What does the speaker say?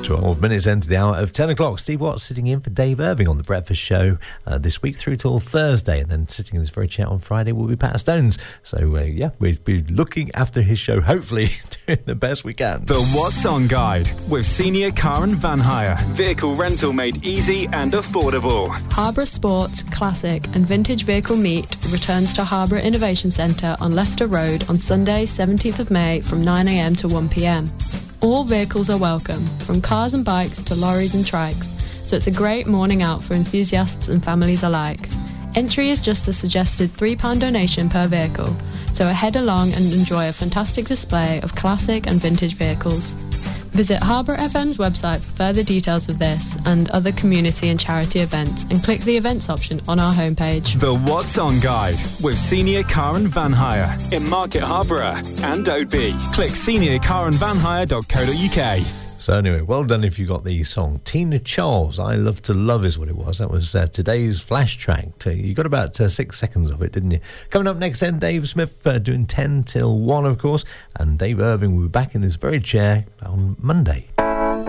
12 minutes into the hour of 10 o'clock. Steve Watts sitting in for Dave Irving on The Breakfast Show this week through till Thursday. And then sitting in this very chair on Friday will be Pat Stones. So, we'll be looking after his show, hopefully doing the best we can. The What's On Guide with Senior Car and Van Hire. Vehicle rental made easy and affordable. Harborough Sports, Classic and Vintage Vehicle Meet returns to Harborough Innovation Centre on Leicester Road on Sunday, 17th of May from 9am to 1pm. All vehicles are welcome, from cars and bikes to lorries and trikes, so it's a great morning out for enthusiasts and families alike. Entry is just a suggested £3 donation per vehicle, so head along and enjoy a fantastic display of classic and vintage vehicles. Visit Harborough FM's website for further details of this and other community and charity events, and click the events option on our homepage. The What's On Guide with Senior Car and Van Hire in Market Harborough and Oadby. Click seniorcarandvanhire.co.uk. So anyway, well done if you got the song. Tina Charles, I Love to Love is what it was. That was today's flash track. You got about 6 seconds of it, didn't you? Coming up next then, Dave Smith doing 10 till 1, of course. And Dave Irving will be back in this very chair on Monday.